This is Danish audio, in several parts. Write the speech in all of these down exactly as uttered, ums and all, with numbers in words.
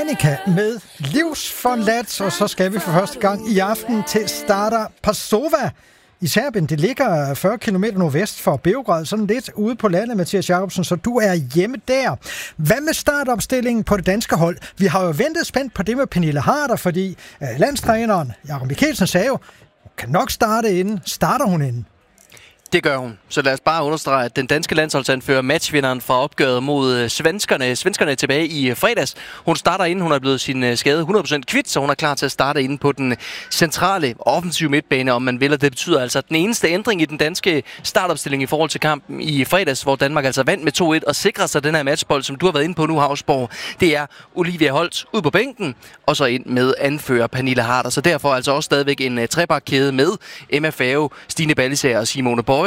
Danica med Livsforladt, og så skal vi for første gang i aften til Stara Pazova i Serbien. Det ligger fyrre kilometer nordvest for Beograd, sådan lidt ude på landet, Mathias Jacobsen, så du er hjemme der. Hvad med startopstillingen på det danske hold? Vi har jo ventet spændt på det med Pernille Harder, fordi uh, landstræneren Jakob Mikkelsen sagde jo, kan nok starte inden. Starter hun inden? Det gør hun. Så lad os bare understrege, at den danske landsholdsanfører, matchvinderen fra opgøret mod svenskerne, svenskerne tilbage i fredags. Hun starter inden, hun er blevet sin skade hundrede procent kvit, så hun er klar til at starte inde på den centrale offensive midtbane, om man vil. Og det betyder altså, at den eneste ændring i den danske startopstilling i forhold til kampen i fredags, hvor Danmark altså vandt med to et og sikrer sig den her matchbold, som du har været inde på nu, Havsborg, det er Olivia Holt ud på bænken, og så ind med anfører Pernille Harder. Så derfor altså også stadigvæk en trebakkæde med Emma Fave, Stine Ballisager og Simone Borg.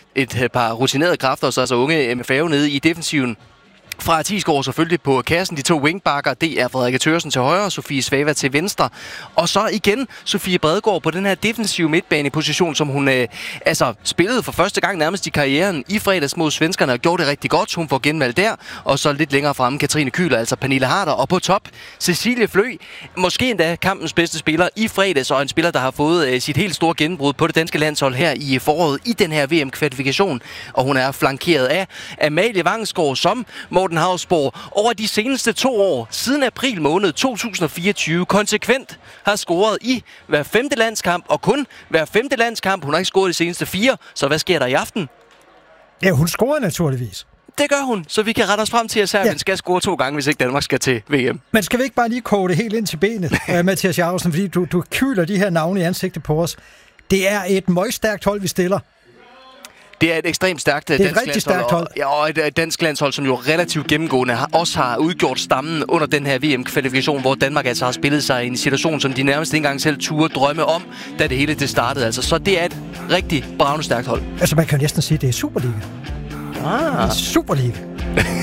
Et par rutinerede kræfter, og så altså unge M F A nede i defensiven. Fra Tisgaard selvfølgelig på kassen, de to wingbacker, det er Frederikke Thørsen til højre, Sofie Svava til venstre. Og så igen Sofie Bredegaard på den her defensive midtbaneposition, som hun øh, altså spillede for første gang nærmest i karrieren i fredags mod svenskerne og gjorde det rigtig godt. Hun får genvalg der, og så lidt længere fremme Katrine Kühler, altså Pernille Harder. Og på top Cecilie Flø, måske endda kampens bedste spiller i fredags, og en spiller, der har fået øh, sit helt store gennembrud på det danske landshold her i foråret i den her V M-kvalifikation. Og hun er flankeret af Amalie Vangsgaard, som Morten Havsborg over de seneste to år, siden april måned to tusind og fireogtyve, konsekvent har scoret i hver femte landskamp, og kun hver femte landskamp. Hun har ikke scoret de seneste fire, så hvad sker der i aften? Ja, hun scorer naturligvis. Det gør hun, så vi kan rette os frem til, at Serbien ja. skal score to gange, hvis ikke Danmark skal til V M. Men skal vi ikke bare lige koge det helt ind til benet, uh, Mathias Jacobsen, fordi du, du kyler de her navne i ansigtet på os. Det er et møgstærkt hold, vi stiller. Det er et ekstremt stærkt det er dansk et rigtig stærkt hold. Og, ja, og et dansk landshold, som jo relativt gennemgående har, også har udgjort stammen under den her V M-kvalifikation, hvor Danmark altså har spillet sig i en situation, som de nærmest ikke engang selv turde drømme om, da det hele det startede. Altså. Så det er et rigtig bravende stærkt hold. Altså man kan jo næsten sige, at det er Superliga. Ah. Superliga.